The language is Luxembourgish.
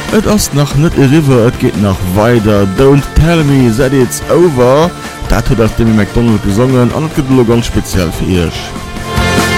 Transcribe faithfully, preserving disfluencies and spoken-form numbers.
Et ass nach net e River, et geht nach weiter. Don't tell me that it's over. Dat huet das Demi McDonald gesungen, an et gibt ganz speziell für ihr.